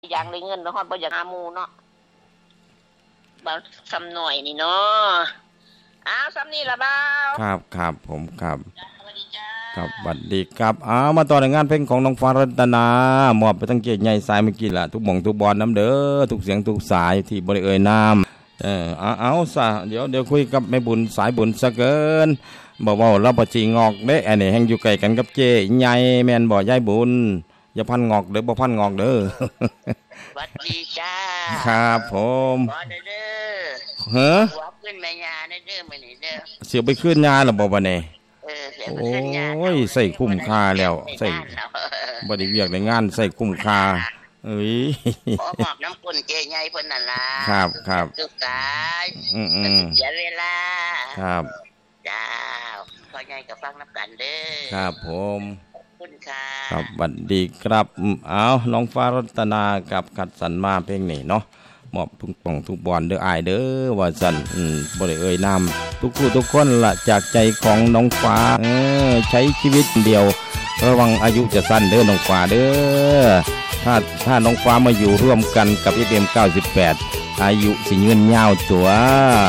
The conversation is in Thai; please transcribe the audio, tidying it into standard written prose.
อย่างได้เงินแล้วฮอดบ่อยากหาหมู่เนาะบ่ซ้ำหน่อยนี่เนาะอ้าวซ้ำนี่ล่ะบ่าวครับผมครับสวัสดีจ้าครับสวัสดีครับมาต่อในงานเพลงของน้องฟ้ารัตนามอบไปทั้งเกียรติใหญ่สายเมื่อกี้ล่ะทุกหม่องทุกบอลน้ำเด้อทุกเสียงทุกสายที่บ่ได้เอ่ยนามเอาซะเดี๋ยวคุยกับแม่บุญสายบุญซะเกินบ่เว้าเราบ่จีงอกเด้อันนี้แฮงอยู่ใกล้กันกับเจ๊ใหญ่แม่นบ่ยายบุญอย่าพันงอกเด้อบ่พันงอกเด้อสวัสดีจ้าครับผมบ่ได้เด้อเฮ้อหัวขึ้นแม่ย่าเด้อมื้อนี้เด้อเสียไปขึ้นงานแล้วบ่บัดนี้เสียไปขึ้นย่าโอ้ยใส่คุ้มค่าแล้วใส่บ่ได้เวียกได้งานใส่คุ้มค่าเอ้ยขอมอบน้ำกุนเจใหญ่เพิ่นนั่นล่ะครับสุขสายเสียเวลาครับจ้าพ่อใหญ่ก็ฟังนำกันเด้อครับผมคุณค่ะครับสวัสดีครับน้องฟ้ารัตนากับขัดสันมาเพลงนี้เนาะมอบทุกป่องทุกบอลเด้ออ้ายเด้อว่าซั่นบ่ได้เอ่ยนามทุกผู้ทุกคนล่ะจากใจของน้องฟ้าใช้ชีวิตเดียวระวังอายุจะสั้นเด้อน้องฟ้าเด้อถ้าน้องฟ้ามาอยู่ร่วมกันกับ FM 98อายุสิยืนยาวตัว